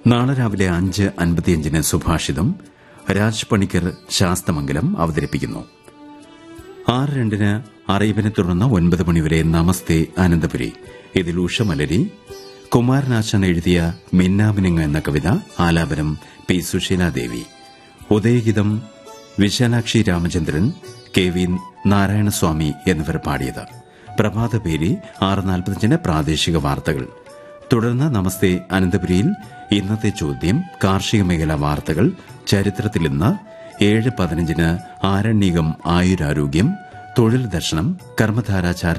നാളെ രാവിലെ 5:55 സുഭാഷിതം രാജ് പണിക്കർ ശാസ്തമംഗലം അവതരിപ്പിക്കുന്നു. 6:02 അറിയിപ്പിനെ തുടർന്ന് 9 മണിവരെ നമസ്തേ അനന്തപുരി. ഇതിൽ ഉഷമലരി, കുമാരനാശാൻ എഴുതിയ മിന്നാമിനുങ്ങ് എന്ന കവിത, ആലാപനം P Sushila Devi. ഉദയഗീതം Vishalakshi Ramachandran, K V Narayanaswamy എന്നിവർ പാടിയത്. പ്രഭാതപേരി 6:45 പ്രാദേശിക വാർത്തകൾ. തുടർന്ന് നമസ്തേ അനന്തപുരിയിൽ ഇന്നത്തെ ചോദ്യം, കാർഷിക മേഖലാ വാർത്തകൾ, ചരിത്രത്തിൽ ഇന്ന്, 7:15 ആരണ്യകം ആയുരാരോഗ്യം, തൊഴിൽ ദർശനം, കർമ്മധാര